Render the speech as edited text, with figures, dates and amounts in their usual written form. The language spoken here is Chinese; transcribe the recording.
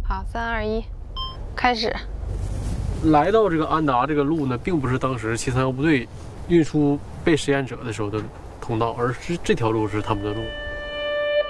好，3、2、1，开始。 来到这个安达这个路呢，并不是当时731部队运输被实验者的时候的通道，而是这条路是他们的路。